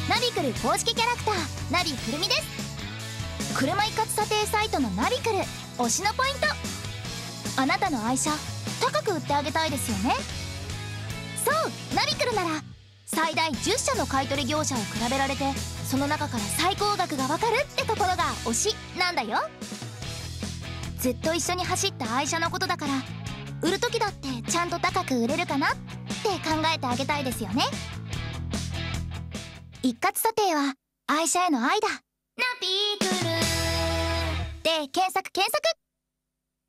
ナビクル公式キャラクターナビくるみです。車一括査定サイトのナビクル推しのポイント、あなたの愛車高く売ってあげたいですよね。そうナビクルなら最大10社の買取業者を比べられて、その中から最高額がわかるってところが推しなんだよ。ずっと一緒に走った愛車のことだから、売る時だってちゃんと高く売れるかなって考えてあげたいですよね。一括査定は愛車への愛だ。ナビクルで検索検索。